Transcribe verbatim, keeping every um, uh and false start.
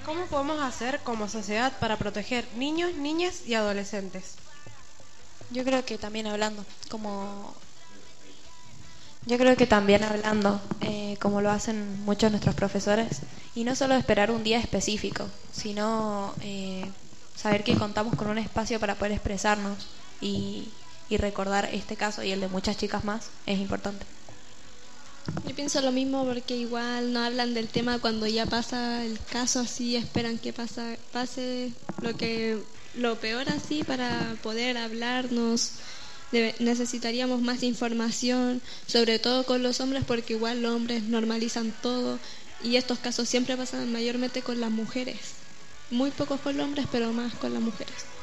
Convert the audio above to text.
¿Cómo podemos hacer como sociedad para proteger niños, niñas y adolescentes? Yo creo que también hablando, como yo creo que también hablando, eh, como lo hacen muchos de nuestros profesores, y no solo esperar un día específico, sino eh, saber que contamos con un espacio para poder expresarnos y, y recordar este caso y el de muchas chicas más es importante. Yo pienso lo mismo porque igual no hablan del tema cuando ya pasa el caso así, esperan que pasa, pase lo que lo peor así para poder hablarnos. Debe, necesitaríamos más información, sobre todo con los hombres porque igual los hombres normalizan todo y estos casos siempre pasan mayormente con las mujeres. Muy pocos con los hombres, pero más con las mujeres.